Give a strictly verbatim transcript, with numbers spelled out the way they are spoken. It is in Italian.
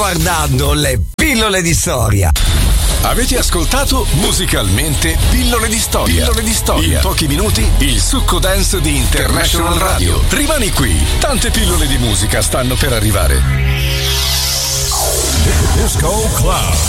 guardando le pillole di storia. Avete ascoltato Musicalmente Pillole di Storia. Pillole di Storia. In pochi minuti il succo dance di International Radio. Rimani qui, tante pillole di musica stanno per arrivare. Disco Club.